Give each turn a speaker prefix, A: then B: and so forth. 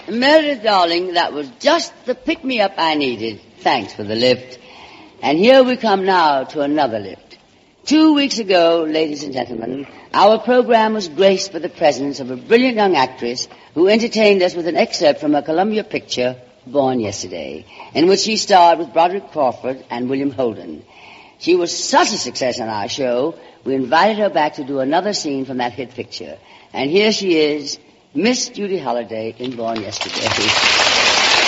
A: Meredith, darling, that was just the pick-me-up I needed. Thanks for the lift. And here we come now to another lift. 2 weeks ago, ladies and gentlemen, our program was graced with the presence of a brilliant young actress who entertained us with an excerpt from a Columbia picture, Born Yesterday, in which she starred with Broderick Crawford and William Holden. She was such a success on our show, we invited her back to do another scene from that hit picture. And here she is, Miss Judy Holliday in Born Yesterday.